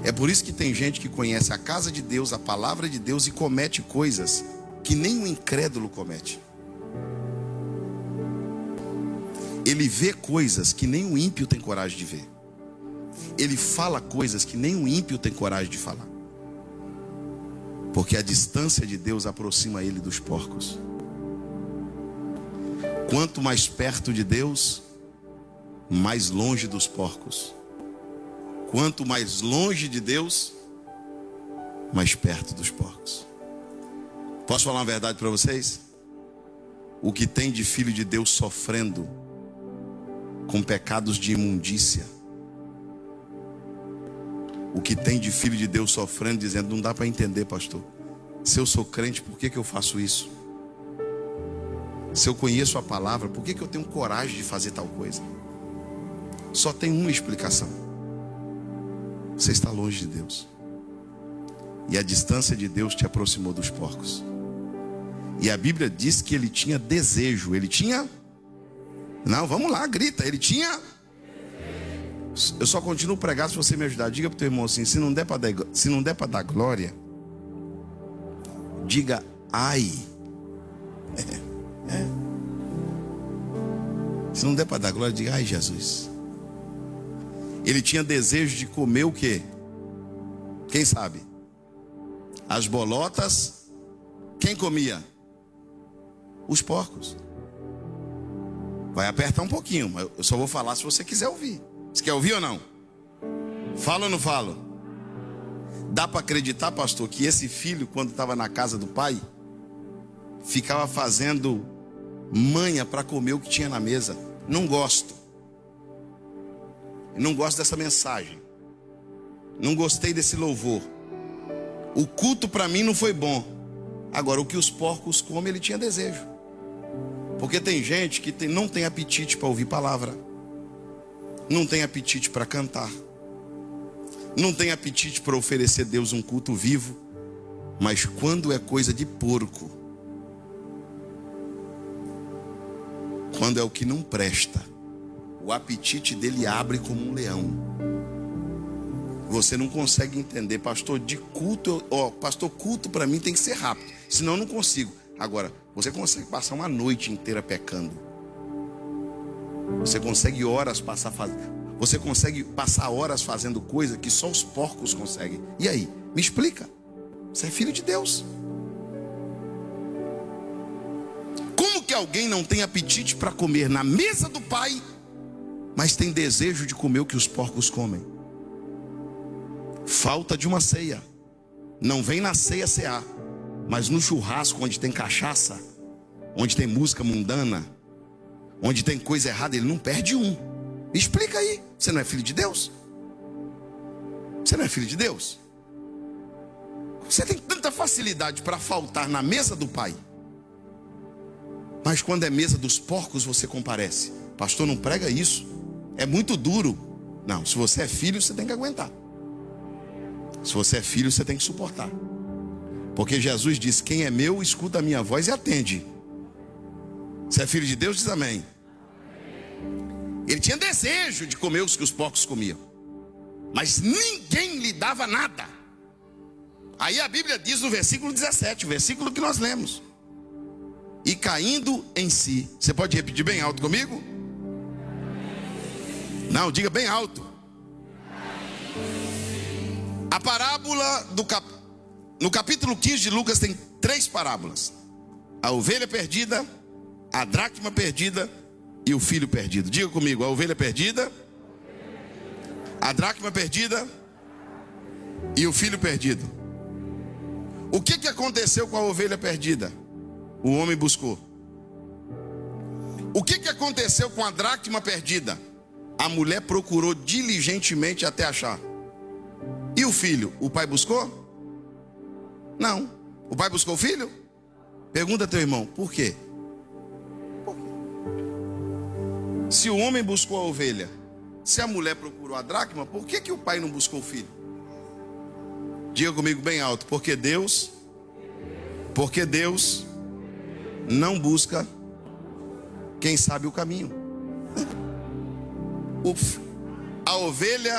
É por isso que tem gente que conhece a casa de Deus, a palavra de Deus, e comete coisas que nem o incrédulo comete. Ele vê coisas que nem o ímpio tem coragem de ver. Ele fala coisas que nem o ímpio tem coragem de falar. Porque a distância de Deus aproxima ele dos porcos. Quanto mais perto de Deus, mais longe dos porcos. Quanto mais longe de Deus, mais perto dos porcos. Posso falar uma verdade para vocês? O que tem de filho de Deus sofrendo com pecados de imundícia, o que tem de filho de Deus sofrendo, dizendo: não dá para entender, pastor. Se eu sou crente, por que eu faço isso? Se eu conheço a palavra, por que eu tenho coragem de fazer tal coisa? Só tem uma explicação: você está longe de Deus. E a distância de Deus te aproximou dos porcos. E a Bíblia diz que ele tinha desejo. Ele tinha... Não, vamos lá, grita. Ele tinha... Eu só continuo a pregar se você me ajudar. Diga para o teu irmão assim: se não der para dar glória, diga ai. Se não der para dar glória, diga ai, Jesus. Ele tinha desejo de comer o quê? Quem sabe? As bolotas. Quem comia? Os porcos. Vai apertar um pouquinho, mas eu só vou falar se você quiser ouvir. Você quer ouvir ou não? Falo ou não falo? Dá para acreditar, pastor, que esse filho, quando estava na casa do pai, ficava fazendo manha para comer o que tinha na mesa? Não gosto. Não gosto dessa mensagem. Não gostei desse louvor. O culto para mim não foi bom. Agora, o que os porcos comem, ele tinha desejo. Porque tem gente que não tem apetite para ouvir palavra, não tem apetite para cantar, não tem apetite para oferecer a Deus um culto vivo. Mas quando é coisa de porco, quando é o que não presta, o apetite dele abre como um leão. Você não consegue entender, pastor, de culto, pastor, culto para mim tem que ser rápido, senão eu não consigo. Agora, você consegue passar uma noite inteira pecando. Você consegue Você consegue passar horas fazendo coisa que só os porcos conseguem. E aí? Me explica. Você é filho de Deus. Como que alguém não tem apetite para comer na mesa do Pai, mas tem desejo de comer o que os porcos comem? Falta de uma ceia. Não vem na ceia cear, mas no churrasco, onde tem cachaça, onde tem música mundana, onde tem coisa errada, ele não perde um. Me explica aí. Você não é filho de Deus? Você não é filho de Deus? Você tem tanta facilidade para faltar na mesa do Pai, mas quando é mesa dos porcos você comparece. Pastor, não prega isso, é muito duro. Não, se você é filho, você tem que aguentar. Se você é filho, você tem que suportar. Porque Jesus disse: quem é meu, escuta a minha voz e atende. Você é filho de Deus? Diz amém. Ele tinha desejo de comer os que os porcos comiam, mas ninguém lhe dava nada. Aí a Bíblia diz no versículo 17, o versículo que nós lemos: e caindo em si. Você pode repetir bem alto comigo? Não, diga bem alto. A parábola no capítulo 15 de Lucas tem 3 parábolas: a ovelha perdida, a dracma perdida e o filho perdido. Diga comigo: a ovelha perdida, a dracma perdida e o filho perdido. O que aconteceu com a ovelha perdida? O homem buscou. O que aconteceu com a dracma perdida? A mulher procurou diligentemente até achar. E o filho? O pai buscou? Não. O pai buscou o filho? Pergunta a teu irmão: por quê? Se o homem buscou a ovelha, se a mulher procurou a dracma, por que o pai não buscou o filho? Diga comigo bem alto: porque Deus não busca quem sabe o caminho. A ovelha